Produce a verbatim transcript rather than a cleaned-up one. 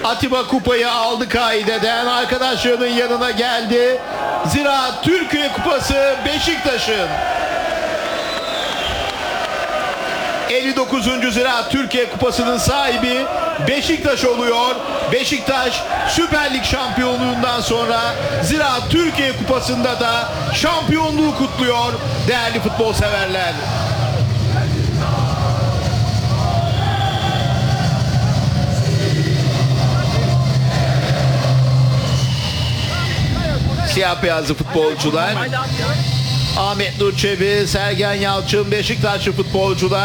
Atiba kupayı aldı kaideden. Arkadaşlarının yanına geldi. Ziraat Türkiye Kupası Beşiktaş'ın. elli dokuzuncu Ziraat Türkiye Kupası'nın sahibi Beşiktaş oluyor. Beşiktaş Süper Lig şampiyonluğundan sonra Ziraat Türkiye Kupası'nda da şampiyonluğu kutluyor değerli futbol severler. Siyah beyazlı futbolcular. Ahmet Nur Çebi, Sergen Yalçın, Beşiktaşlı futbolcular.